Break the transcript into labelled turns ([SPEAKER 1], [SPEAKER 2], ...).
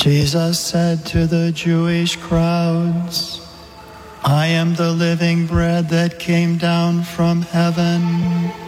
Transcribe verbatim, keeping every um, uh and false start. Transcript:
[SPEAKER 1] Jesus said to the Jewish crowds, I am the living bread that came down from heaven.